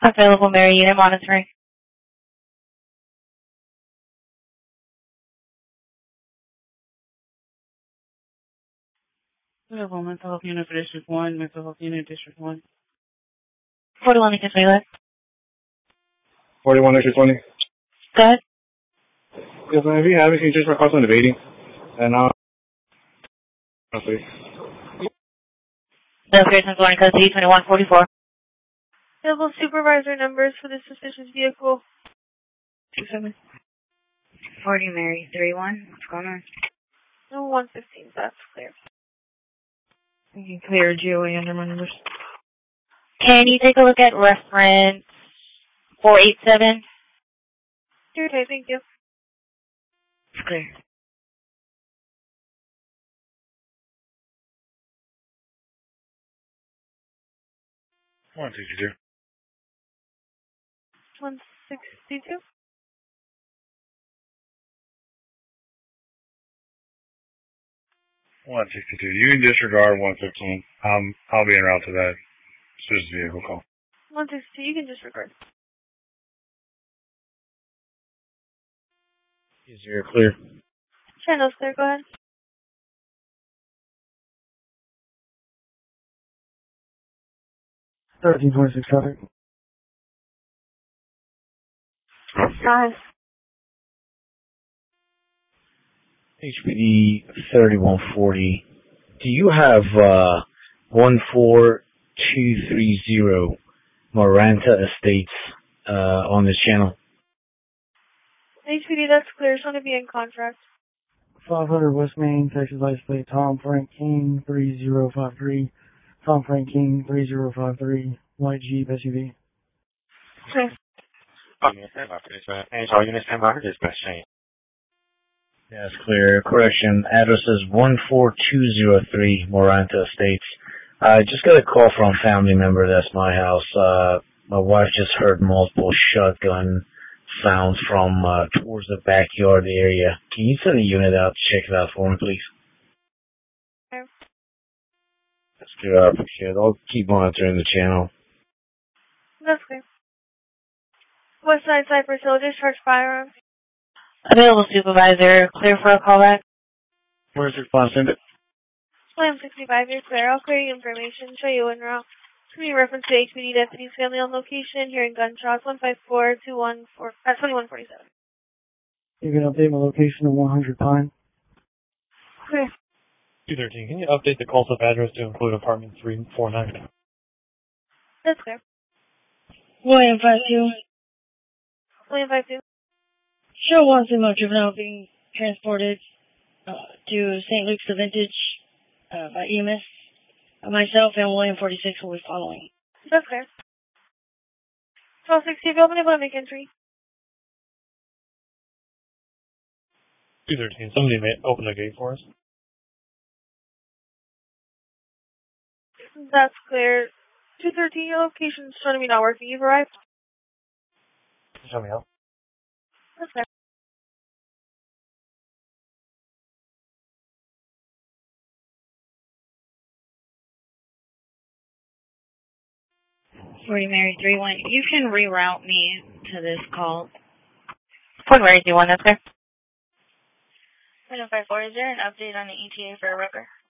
Available Mary unit monitoring. Available mental health unit for District 1, mental health unit District 1. 41 Lincoln Freeway. 41 District 20. Go ahead. Yes, if you have it, you can just request on debating. And please. The Pearson Florida code C2144. Available supervisor numbers for the suspicious vehicle. 27. 40 Mary 31. What's going on? No, 115. That's clear. You can clear GOA under my numbers. Can you take a look at reference 487? Okay, thank you. It's clear. One 62. 162. 162. You can disregard 115. I'll be en route to that. Suspicious vehicle call. 162. You can disregard. Is you're clear? Channel's clear. Go ahead. $13.26 traffic. Guys. HPD 3140. Do you have 14230 Maranta Estates on this channel? HPD, that's clear. It's going to be in contract. 500 West Main, Texas license plate Tom Frank King 3053. Tom Frank King 3053. White Jeep SUV. Okay. All units stand by for dispatch change. That's clear. Correction. Address is 14203 Maranta Estates. I just got a call from a family member. That's my house. My wife just heard multiple shotgun sounds from towards the backyard area. Can you send a unit out to check it out for me, please? Okay. That's good. I appreciate it. I'll keep monitoring the channel. That's clear. Westside Cypress Hill, discharge firearms. Available supervisor. Clear for a callback. Where's your response? Send it. Slam 65, you're clear. I'll clear your information, show you en route. Can you reference to HPD deputies family on location, hearing gunshots, 154-214 at 2147. You can update my location to 100 Pine. Clear. 213, can you update the call-up address to include apartment 349? That's clear. William 52. William 52. Show one female juvenile being transported to St. Luke's the Vintage by EMS. Myself and William 46 will be following. That's clear. 1260, have you been able to make entry? 213, somebody may open the gate for us. That's clear. 213, your location's showing me not working. You've arrived? Show me out. That's clear. Forty Mary 31. You can reroute me to this call. 40 Mary 31, that's clear. 754, is there an update on the ETA for a wrecker?